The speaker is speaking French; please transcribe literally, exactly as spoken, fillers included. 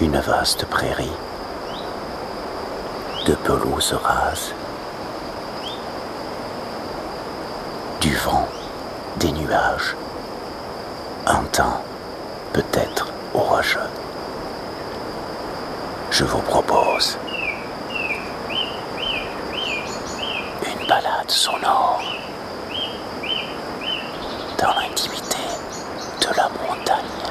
une vaste prairie de pelouse rase, du vent, des nuages, un temps peut-être orageux. Je vous propose une balade sonore dans l'intimité de la montagne.